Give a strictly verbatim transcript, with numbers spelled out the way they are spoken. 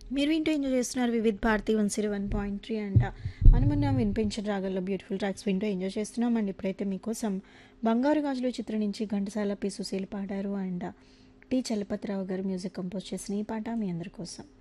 మీరు వింటూ ఎంజాయ్ చేస్తున్నారు Vividh Bharati one zero one point three అంట. మనమన్నా వినిపించిన రాగల్లో బ్యూటిఫుల్ ట్రాక్స్ వింటూ ఎంజాయ్ చేస్తున్నాం అండ్ ఇప్పుడైతే మీకోసం బంగారు గాజులు చిత్రం నుంచి ఘంటసాల పి సుశీల్ పాడారు అండ్ టి చలపతిరావు గారు మ్యూజిక్ కంపోజ్ చేసిన ఈ పాట మీ అందరి కోసం.